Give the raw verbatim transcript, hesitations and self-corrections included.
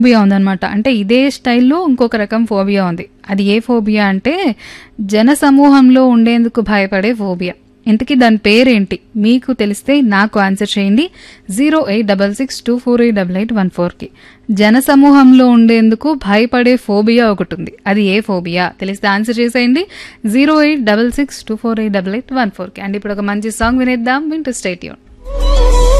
Phobia ఉందనమాట. అంటే ఇదే స్టైల్‌లో ఇంకొక రకం ఫోబియా ఉంది. అది ఏ ఫోబియా అంటే జనసమూహంలో ఉండేందుకు భయపడే ఫోబియా. ఇంతకీ దాని పేరేంటి? మీకు తెలిస్తే నాకు ఆన్సర్ చేయండి zero eight six six two four eight eight eight one ఫోర్కి. జనసమూహంలో ఉండేందుకు భయపడే ఫోబియా ఒకటి ఉంది. అది ఏ ఫోబియా తెలిస్తే ఆన్సర్ చేసేయండి zero eight six six two four eight eight eight one ఫోర్కి. అండ్ ఇప్పుడు ఒక మంచి సాంగ్ వినేద్దాం. వింటూ స్టే ట్యూన్.